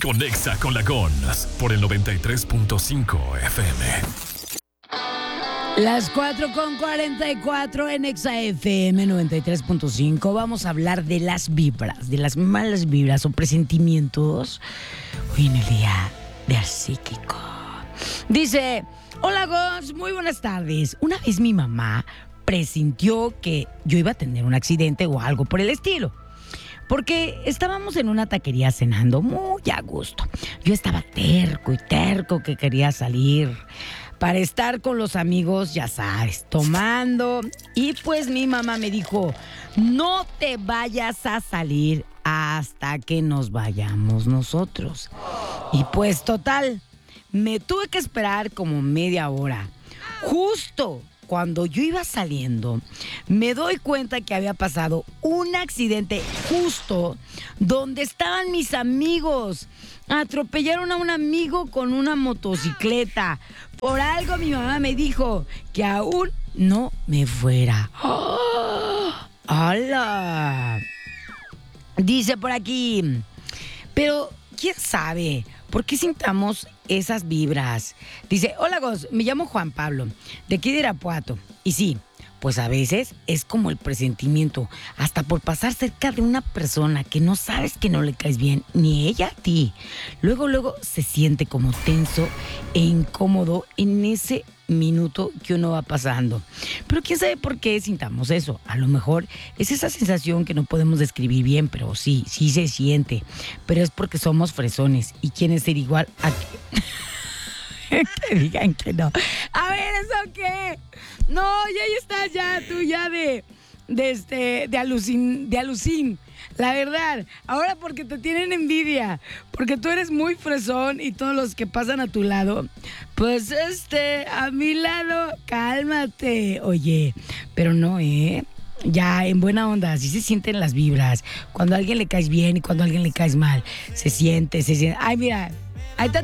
Conexa con la Gons por el 93.5 FM. Las 4:44 en Exa FM 93.5. Vamos a hablar de las vibras, de las malas vibras o presentimientos hoy en el día del psíquico. Dice: hola Gons, muy buenas tardes. Una vez mi mamá presintió que yo iba a tener un accidente o algo por el estilo, porque estábamos en una taquería cenando muy a gusto. Yo estaba terco que quería salir para estar con los amigos, ya sabes, tomando. Y pues mi mamá me dijo: no te vayas a salir hasta que nos vayamos nosotros. Y pues total, me tuve que esperar como media hora. Justo cuando yo iba saliendo, me doy cuenta que había pasado un accidente justo donde estaban mis amigos. Atropellaron a un amigo con una motocicleta. Por algo mi mamá me dijo que aún no me fuera. ¡Oh! ¡Hala! Dice por aquí: pero ¿quién sabe por qué sintamos esas vibras? Dice: hola Gos, me llamo Juan Pablo, de aquí de Irapuato. Y sí, pues a veces es como el presentimiento, hasta por pasar cerca de una persona que no sabes que no le caes bien, ni ella a ti. Luego se siente como tenso e incómodo en ese minuto que uno va pasando. Pero quién sabe por qué sintamos eso. A lo mejor es esa sensación que no podemos describir bien, pero sí se siente. Pero es porque somos fresones y quieren ser igual a que digan que no. A ver, ¿eso qué? No, ya estás tú de alucín. La verdad, ahora porque te tienen envidia, porque tú eres muy fresón y todos los que pasan a tu lado, pues a mi lado, cálmate. Oye, pero no, ya en buena onda, así se sienten las vibras. Cuando a alguien le caes bien y cuando a alguien le caes mal, se siente. Ay, mira, ahí está